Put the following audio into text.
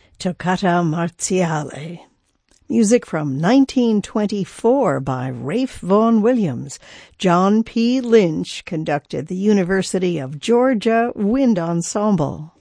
Toccata Marziale. Music from 1924 by Ralph Vaughan Williams. John P. Lynch conducted the University of Georgia Wind Ensemble.